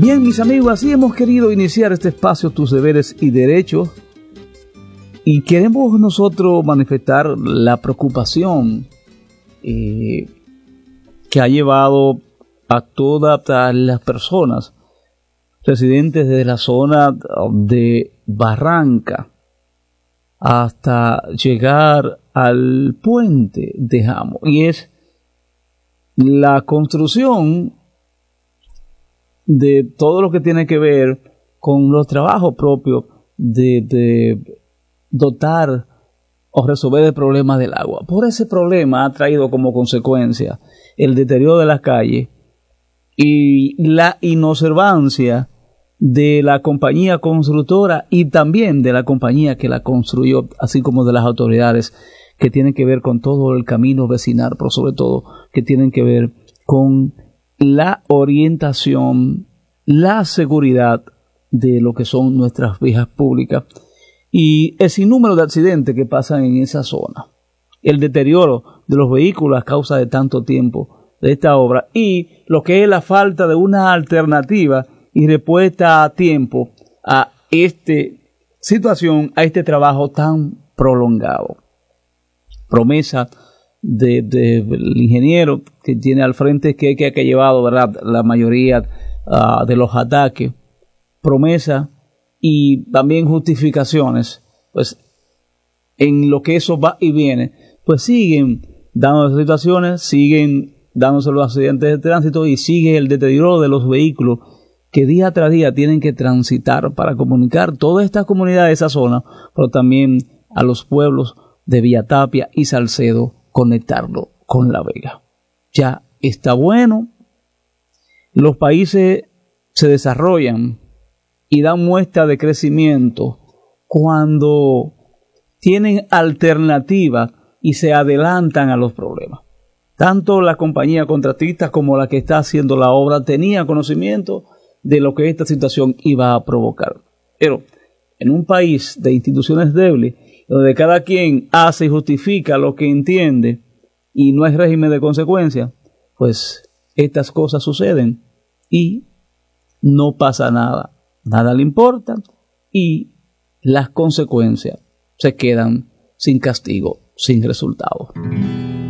Bien, mis amigos, así hemos querido iniciar este espacio Tus Deberes y Derechos, y queremos nosotros manifestar la preocupación que ha llevado a todas las personas residentes de la zona de Barranca hasta llegar al puente de Jamo, y es la construcción de todo lo que tiene que ver con los trabajos propios de dotar o resolver el problema del agua. Por ese problema ha traído como consecuencia el deterioro de las calles y la inobservancia de la compañía constructora y también de la compañía que la construyó, así como de las autoridades que tienen que ver con todo el camino vecinal, pero sobre todo que tienen que ver con la orientación, la seguridad de lo que son nuestras vías públicas y el sinnúmero de accidentes que pasan en esa zona, el deterioro de los vehículos a causa de tanto tiempo de esta obra y lo que es la falta de una alternativa y respuesta a tiempo a esta situación, a este trabajo tan prolongado. Promesa del ingeniero que tiene al frente que ha llevado, ¿verdad?, la mayoría de los ataques, promesa y también justificaciones, pues en lo que eso va y viene, pues siguen dando situaciones, siguen dándose los accidentes de tránsito y sigue el deterioro de los vehículos que día tras día tienen que transitar para comunicar toda esta comunidad de esa zona, pero también a los pueblos de Villatapia y Salcedo, conectarlo con La Vega. Ya está bueno. Los países se desarrollan y dan muestra de crecimiento cuando tienen alternativa y se adelantan a los problemas. Tanto la compañía contratista como la que está haciendo la obra tenía conocimiento de lo que esta situación iba a provocar. Pero en un país de instituciones débiles, donde cada quien hace y justifica lo que entiende y no hay régimen de consecuencia, pues estas cosas suceden y no pasa nada. Nada le importa y las consecuencias se quedan sin castigo, sin resultado.